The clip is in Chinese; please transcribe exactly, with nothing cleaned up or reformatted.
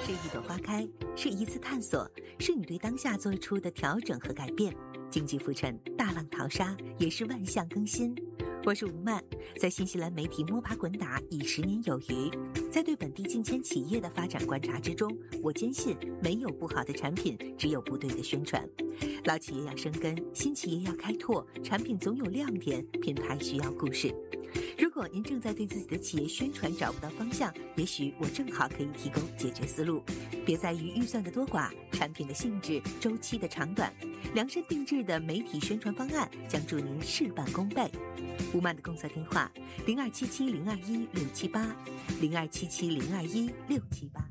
是一朵花开，是一次探索，是你对当下做出的调整和改变。经济浮沉，大浪淘沙，也是万象更新。我是吴曼，在新西兰媒体摸爬滚打已十年有余，在对本地近千企业的发展观察之中，我坚信没有不好的产品，只有不对的宣传。老企业要生根，新企业要开拓，产品总有亮点，品牌需要故事。如果您正在对自己的企业宣传找不到方向，也许我正好可以提供解决思路。别在于预算的多寡，产品的性质、周期的长短，量身定制的媒体宣传方案将助您事半功倍。吴曼的工作电话：零二七七零二一六七八，零二七七零二一六七八。